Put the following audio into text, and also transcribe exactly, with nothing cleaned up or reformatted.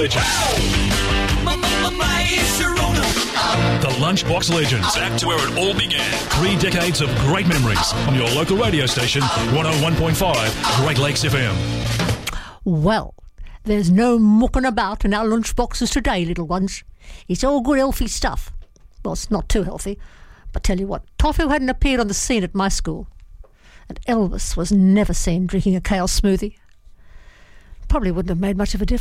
Legends. The Lunchbox Legends. Back to where it all began. Three decades of great memories on your local radio station, one oh one point five Great Lakes F M. Well, there's no mucking about in our lunchboxes today, little ones. It's all good healthy stuff. Well, it's not too healthy. But tell you what, tofu hadn't appeared on the scene at my school. And Elvis was never seen drinking a kale smoothie. Probably wouldn't have made much of a difference.